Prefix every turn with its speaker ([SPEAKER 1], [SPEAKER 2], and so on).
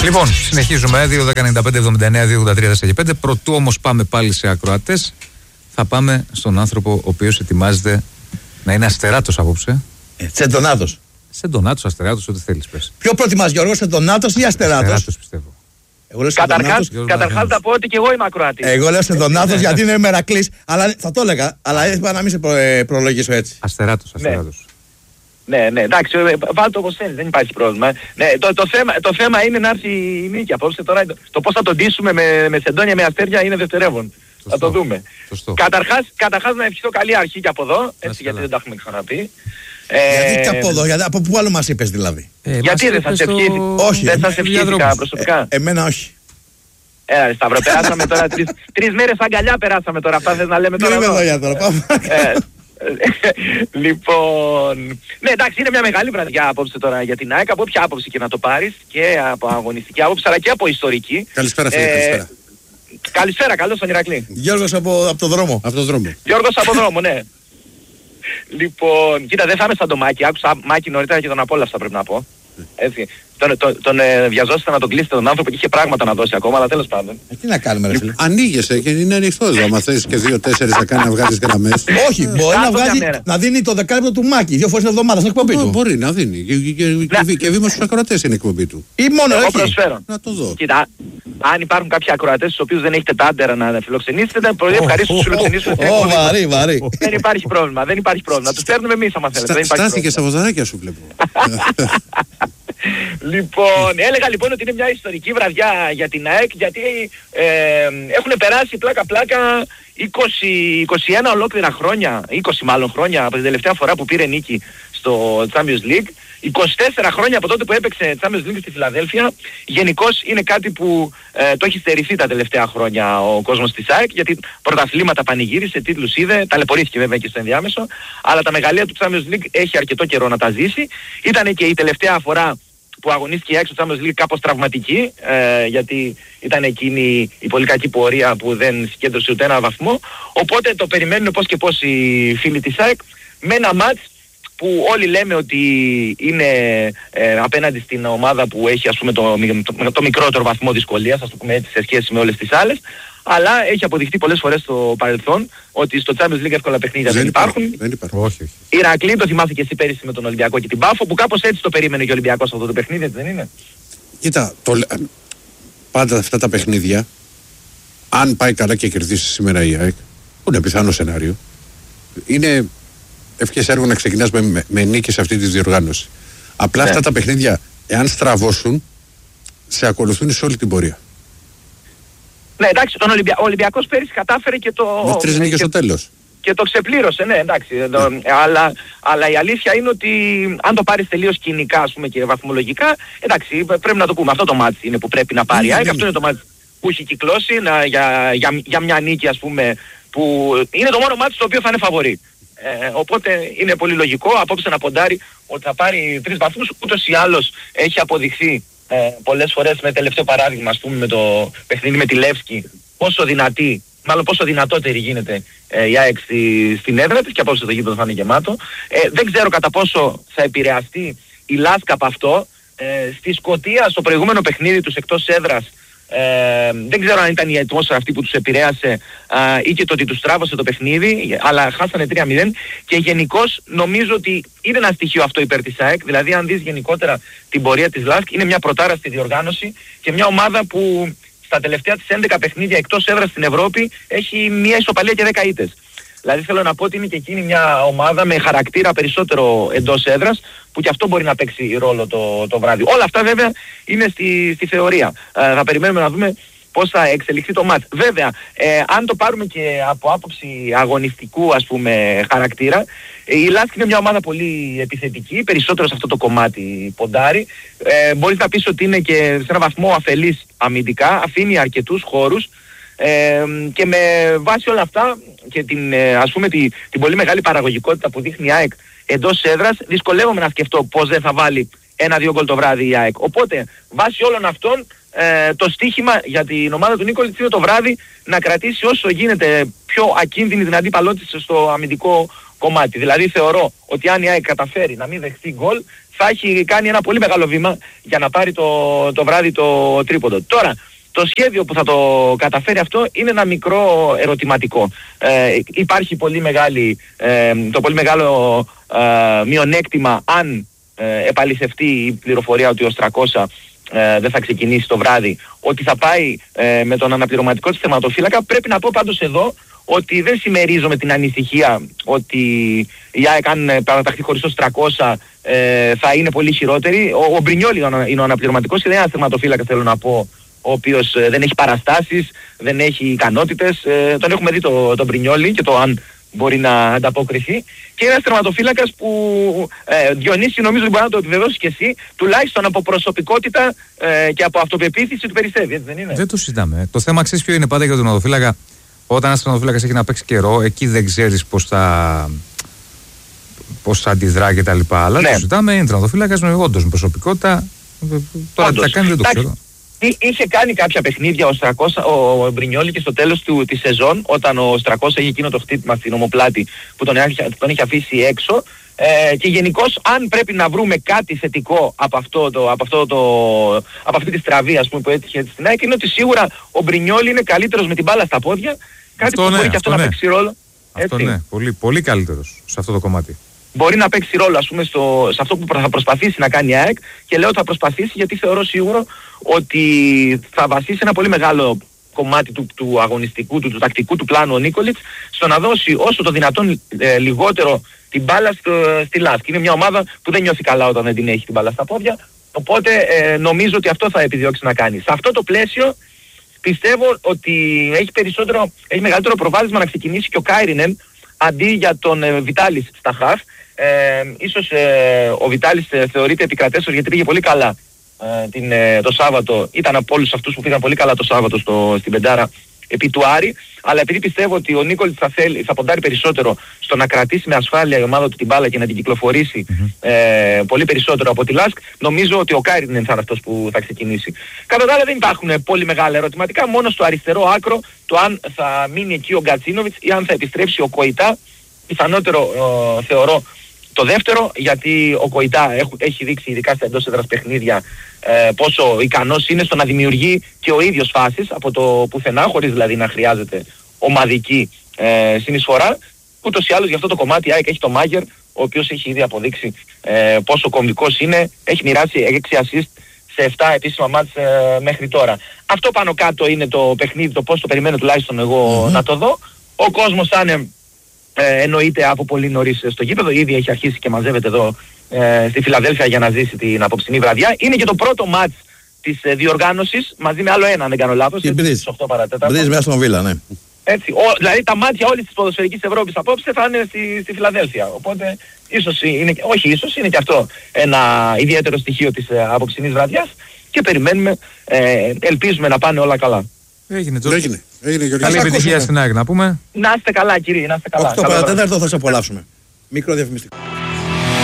[SPEAKER 1] Λοιπόν, συνεχίζουμε. 2-10-95-79-2-83-4-5. Πρωτού όμως πάμε πάλι σε ακροατές, θα πάμε στον άνθρωπο ο οποίος ετοιμάζεται να είναι αστεράτος απόψε.
[SPEAKER 2] Σεντονάτος.
[SPEAKER 1] Σεντονάτος, αστεράτος, ό,τι θέλεις πες.
[SPEAKER 2] Ποιο προτιμάς, Γιώργο, Σεντονάτος ή αστεράτος?
[SPEAKER 1] Αστεράτος πιστεύω.
[SPEAKER 3] Καταρχάς θα πω ότι και εγώ είμαι ακροατής.
[SPEAKER 2] Εγώ λέω Σεντονάτος γιατί είναι Μερακλής. Αλλά θα το έλεγα. Αλλά είπα να μην σε προλογίσω έτσι.
[SPEAKER 1] Αστεράτος.
[SPEAKER 3] Ναι, εντάξει, βάλτε όπως θέλεις, δεν υπάρχει πρόβλημα. Ναι, το θέμα είναι να έρθει η νίκη απόψε. Τώρα το πώς θα τον ντύσουμε με σεντόνια, με αστέρια είναι δευτερεύον. Θα το δούμε. Καταρχάς να ευχηθώ καλή αρχή και από εδώ, έτσι, γιατί δεν τα έχουμε ξαναπεί.
[SPEAKER 2] Γιατί και από εδώ, από πού άλλο μας είπες δηλαδή?
[SPEAKER 3] Γιατί δεν θα σε ευχήθηκα?
[SPEAKER 2] Όχι.
[SPEAKER 3] Δεν θα σε ευχήθηκα προσωπικά.
[SPEAKER 2] Εμένα όχι.
[SPEAKER 3] Σταύρο, περάσαμε τώρα 3 μέρες αγκαλιά περάσαμε τώρα. Αυτά θες να λέμε τώρα?
[SPEAKER 2] Δεν είμαι εδώ για τώρα, πάμε.
[SPEAKER 3] Λοιπόν, ναι, εντάξει, είναι μια μεγάλη βραδιά απόψε τώρα για την ΑΕΚ, από όποια άποψη και να το πάρεις, και από αγωνιστική άποψη αλλά και από ιστορική.
[SPEAKER 2] Καλησπέρα, φίλε, καλησπέρα.
[SPEAKER 3] Καλησπέρα, καλώς τον Ηρακλή.
[SPEAKER 2] Γιώργος από το δρόμο.
[SPEAKER 3] Γιώργος από δρόμο, ναι. Λοιπόν, κοίτα, δεν θα είμαι σαν το Μάκη, άκουσα Μάκη νωρίτερα και τον απόλαυσα, πρέπει να πω. Έτσι. Τον βιαζόσατε να τον κλείσετε τον άνθρωπο και είχε πράγματα να δώσει ακόμα, αλλά τέλος πάντων.
[SPEAKER 2] Τι να κάνουμε, ρε φίλε.
[SPEAKER 4] Ανοίγεσαι και είναι ανοιχτός. Άμα θες και 2-4 θα κάνει να βγάλεις γραμμές.
[SPEAKER 2] Όχι, μπορεί να δίνει το δεκάλεπτο του Μάκη 2 φορές την εβδομάδα στην εκπομπή του.
[SPEAKER 4] Μπορεί να δίνει. Και βήμα στους ακροατές είναι η εκπομπή του.
[SPEAKER 2] Ή μόνο
[SPEAKER 3] εγώ
[SPEAKER 2] εκεί.
[SPEAKER 3] Προσφέρω.
[SPEAKER 4] Να το δω.
[SPEAKER 3] Κοίτα, αν υπάρχουν κάποιοι ακροατές στους οποίους δεν έχετε τα άντερα να φιλοξενήσετε, δεν πολύ ευχαρίστω τους φιλοξενήσετε.
[SPEAKER 2] Βαρύ.
[SPEAKER 3] Δεν υπάρχει πρόβλημα. Τους παίρνουμε εμείς άμα θέλετε.
[SPEAKER 4] Στάθηκε στα βοδαράκια σου, βλέπω.
[SPEAKER 3] Λοιπόν, έλεγα λοιπόν ότι είναι μια ιστορική βραδιά για την ΑΕΚ, γιατί έχουν περάσει πλάκα 21 ολόκληρα χρόνια, 20 μάλλον χρόνια από την τελευταία φορά που πήρε νίκη στο Champions League, 24 χρόνια από τότε που έπαιξε Champions League στη Φιλαδέλφια. Γενικώς είναι κάτι που το έχει στερηθεί τα τελευταία χρόνια ο κόσμος της ΑΕΚ, γιατί πρωταθλήματα πανηγύρισε, τίτλους είδε, ταλαιπωρήθηκε βέβαια και στο ενδιάμεσο, αλλά τα μεγαλεία του Champions League έχει αρκετό καιρό να τα ζήσει. Ήταν και η τελευταία φορά που αγωνίστηκε η ΑΕΚ στο Champions League κάπως τραυματική, γιατί ήταν εκείνη η πολύ κακή πορεία που δεν συγκέντρωσε ούτε ένα βαθμό. Οπότε το περιμένουν πώς και πώς οι φίλοι της ΑΕΚ με ένα μάτς που όλοι λέμε ότι είναι απέναντι στην ομάδα που έχει, ας πούμε, το μικρότερο βαθμό δυσκολίας, ας το πούμε έτσι, σε σχέση με όλες τις άλλες. Αλλά έχει αποδειχτεί πολλές φορές στο παρελθόν ότι στο Champions League εύκολα παιχνίδια δεν υπάρχουν.
[SPEAKER 4] Όχι.
[SPEAKER 3] Ηρακλή, το θυμάστε και εσύ πέρυσι με τον Ολυμπιακό και την Πάφο, που κάπως έτσι το περίμενε και ο Ολυμπιακός αυτό το παιχνίδι, έτσι δεν είναι?
[SPEAKER 4] Κοίτα, πάντα αυτά τα παιχνίδια, αν πάει καλά και κερδίσει σήμερα η ΑΕΚ, που είναι πιθανό σενάριο, είναι ευχές έργο να ξεκινάς με νίκη σε αυτή τη διοργάνωση. Απλά αυτά τα παιχνίδια, εάν στραβώσουν, σε ακολουθούν σε όλη την πορεία.
[SPEAKER 3] Ναι, εντάξει, ο Ολυμπιακός πέρυσι κατάφερε και το...
[SPEAKER 4] Με 3 νίκες στο τέλος.
[SPEAKER 3] Και το ξεπλήρωσε, ναι, εντάξει. Αλλά η αλήθεια είναι ότι αν το πάρεις τελείως κοινικά, ας πούμε, και βαθμολογικά, εντάξει, πρέπει να το πούμε. Αυτό το μάτς είναι που πρέπει να πάρει. Αυτό είναι το μάτς που έχει κυκλώσει για μια νίκη, ας πούμε, που είναι το μόνο μάτς στο οποίο θα είναι φαβορί. Οπότε είναι πολύ λογικό απόψε να ποντάρει ότι θα πάρει 3 βαθμούς. Ούτως ή άλλως έχει αποδειχθεί πολλές φορές, με τελευταίο παράδειγμα, ας πούμε, με το παιχνίδι με τη Λεύσκη, πόσο δυνατότερη γίνεται η ΑΕΚ στην έδρα της, και απόψε το γήπεδο θα είναι γεμάτο. Δεν ξέρω κατά πόσο θα επηρεαστεί η Λάσκα από αυτό. Στη Σκωτία, στο προηγούμενο παιχνίδι τους εκτός έδρας, δεν ξέρω αν ήταν η ατμόσφαιρα αυτή που τους επηρέασε ή και το ότι τους τράβωσε το παιχνίδι, αλλά χάσανε 3-0, και γενικώς νομίζω ότι είναι ένα στοιχείο αυτό υπέρ της ΑΕΚ. Δηλαδή αν δεις γενικότερα την πορεία της ΛΑΣΚ, είναι μια πρωτάρα στη διοργάνωση και μια ομάδα που στα τελευταία της 11 παιχνίδια εκτός έδρας στην Ευρώπη έχει μια ισοπαλία και 10 ήττες. Δηλαδή θέλω να πω ότι είναι και εκείνη μια ομάδα με χαρακτήρα περισσότερο εντός έδρας, που και αυτό μπορεί να παίξει ρόλο το βράδυ. Όλα αυτά βέβαια είναι στη θεωρία. Θα περιμένουμε να δούμε πώς θα εξελιχθεί το μάτς. Βέβαια, αν το πάρουμε και από άποψη αγωνιστικού, ας πούμε, χαρακτήρα, η Λάσκ είναι μια ομάδα πολύ επιθετική, περισσότερο σε αυτό το κομμάτι ποντάρει. Μπορείς να πεις ότι είναι και σε ένα βαθμό αφελής αμυντικά, αφήνει αρκετούς χώρους. Και με βάση όλα αυτά και ας πούμε την πολύ μεγάλη παραγωγικότητα που δείχνει η ΑΕΚ εντός έδρας, δυσκολεύομαι να σκεφτώ πώς δεν θα βάλει 1-2 γκολ το βράδυ η ΑΕΚ. Οπότε βάσει όλων αυτών το στίχημα για την ομάδα του Νίκολιτς είναι το βράδυ να κρατήσει όσο γίνεται πιο ακίνδυνη την αντίπαλό της στο αμυντικό κομμάτι. Δηλαδή θεωρώ ότι αν η ΑΕΚ καταφέρει να μην δεχτεί γκολ, θα έχει κάνει ένα πολύ μεγάλο βήμα για να πάρει το βράδυ το τρίποντο. Τώρα, το σχέδιο που θα το καταφέρει αυτό είναι ένα μικρό ερωτηματικό. Υπάρχει το πολύ μεγάλο μειονέκτημα αν επαληθευτεί η πληροφορία ότι ο Στρακόσα δεν θα ξεκινήσει το βράδυ, ότι θα πάει με τον αναπληρωματικό της τερματοφύλακα. Πρέπει να πω πάντως εδώ ότι δεν συμμερίζομαι την ανησυχία ότι η ΑΕΚ αν παραταχθεί χωρίς το Στρακόσα θα είναι πολύ χειρότερη. Ο Μπρινιόλι είναι ο αναπληρωματικός και δεν είναι ένας τερματοφύλακας, θέλω να πω, ο οποίος δεν έχει παραστάσεις, δεν έχει ικανότητες. Τον έχουμε δει τον Μπρινιόλι και το αν μπορεί να ανταποκριθεί. Και ένας τερματοφύλακας που Διονύση, νομίζω ότι μπορεί να το επιβεβαιώσεις και εσύ, τουλάχιστον από προσωπικότητα και από αυτοπεποίθηση του περισσεύει, έτσι δεν είναι?
[SPEAKER 1] Δεν το συζητάμε. Το θέμα ξέρεις ποιο είναι πάντα για τον τερματοφύλακα? Όταν ένας τερματοφύλακας έχει να παίξει καιρό, εκεί δεν ξέρεις πώς θα αντιδρά και τα λοιπά. Αλλά το συζητάμε, είναι τερματοφύλακας όντως με προσωπικότητα. Τώρα τι θα κάνει δεν το ξέρω.
[SPEAKER 3] Είχε κάνει κάποια παιχνίδια ο Μπρινιόλι και στο τέλος της σεζόν, όταν ο Στρακόσα είχε εκείνο το χτύπημα στην ομοπλάτη που τον είχε αφήσει έξω, και γενικώς αν πρέπει να βρούμε κάτι θετικό από αυτή τη στραβή, ας πούμε, που έτυχε στην ΑΕΚ, είναι ότι σίγουρα ο Μπρινιόλι είναι καλύτερος με την μπάλα στα πόδια, κάτι που μπορεί και αυτό να παίξει ρόλο.
[SPEAKER 1] Αυτό ναι, πολύ, πολύ καλύτερος σε αυτό το κομμάτι.
[SPEAKER 3] Μπορεί να παίξει ρόλο, ας πούμε, σε αυτό που θα προσπαθήσει να κάνει η ΑΕΚ, και λέω ότι θα προσπαθήσει γιατί θεωρώ σίγουρο ότι θα βασίσει ένα πολύ μεγάλο κομμάτι του αγωνιστικού, του τακτικού του πλάνου ο Νίκολιτς, στο να δώσει όσο το δυνατόν λιγότερο την μπάλα στη ΛΑΣΚ. Είναι μια ομάδα που δεν νιώθει καλά όταν δεν την έχει την μπάλα στα πόδια, οπότε νομίζω ότι αυτό θα επιδιώξει να κάνει. Σε αυτό το πλαίσιο πιστεύω ότι έχει μεγαλύτερο προβάδισμα να ξεκινήσει και ο Κάιρινεν αντί για τον Βιτάλης στα χαφ. Ίσως ο Βιτάλης θεωρείται επικρατέστερος γιατί πήγε πολύ καλά το Σάββατο. Ήταν από όλους αυτούς που πήγαν πολύ καλά το Σάββατο στην πεντάρα επί του Άρη, αλλά επειδή πιστεύω ότι ο Νίκολιτς θα ποντάρει περισσότερο στο να κρατήσει με ασφάλεια η ομάδα του την μπάλα και να την κυκλοφορήσει πολύ περισσότερο από τη ΛΑΣΚ, νομίζω ότι ο Κάιρινεν θα είναι αυτός που θα ξεκινήσει. Κατά τα άλλα δεν υπάρχουν πολύ μεγάλα ερωτηματικά, μόνο στο αριστερό άκρο το αν θα μείνει εκεί ο Γκατσίνοβιτς ή αν θα επιστρέψει ο Κοϊτά. Πιθανότερο θεωρώ το δεύτερο, γιατί ο Κοϊτά έχει δείξει ειδικά στα εντός έδρας παιχνίδια πόσο ικανός είναι στο να δημιουργεί και ο ίδιος φάσεις από το πουθενά, χωρίς δηλαδή να χρειάζεται ομαδική συνεισφορά. Ούτως ή άλλως για αυτό το κομμάτι η ΑΕΚ έχει το Μάγερ, ο οποίος έχει ήδη αποδείξει πόσο κομβικός είναι, έχει μοιράσει 6 assist σε 7 επίσημα μάτς μέχρι τώρα. Αυτό πάνω κάτω είναι το παιχνίδι, το πώς το περιμένω τουλάχιστον εγώ να το δω. Ο κόσμος θα είναι εννοείται από πολύ νωρίς στο γήπεδο, ήδη έχει αρχίσει και μαζεύεται εδώ στη Φιλαδέλφια για να ζήσει την απόψινή βραδιά. Είναι και το πρώτο μάτς της διοργάνωσης, μαζί με άλλο ένα αν δεν κάνω λάθος, στις 8 παρατέταρτο.
[SPEAKER 2] Μπρίζ μέσα στον Βίλα, ναι.
[SPEAKER 3] Έτσι, δηλαδή τα μάτια όλης της ποδοσφαιρικής Ευρώπης απόψε θα είναι στη Φιλαδέλφια. Οπότε είναι και αυτό ένα ιδιαίτερο στοιχείο της απόψινής βραδιάς και περιμένουμε, ελπίζουμε να πάνε όλα καλά.
[SPEAKER 1] Έγινε.
[SPEAKER 2] Καλή επιτυχία στην ΑΕΚ να πούμε.
[SPEAKER 3] Να είστε καλά κύριε, να είστε καλά.
[SPEAKER 2] 8 παρατέταρτο θα σε απολαύσουμε. Μικρό διαφημιστικό.